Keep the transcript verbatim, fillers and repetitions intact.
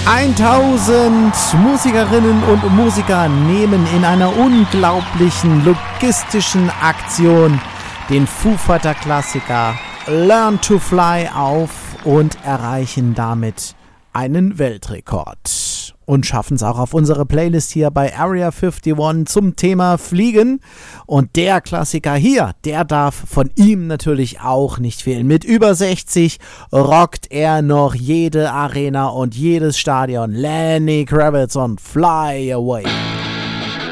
tausend Musikerinnen und Musiker nehmen in einer unglaublichen logistischen Aktion den Foo Fighter Klassiker Learn to Fly auf und erreichen damit einen Weltrekord. Und schaffen es auch auf unsere Playlist hier bei Area einundfünfzig zum Thema Fliegen. Und der Klassiker hier, der darf von ihm natürlich auch nicht fehlen. Mit über sechzig rockt er noch jede Arena und jedes Stadion. Lenny Kravitz und Fly Away.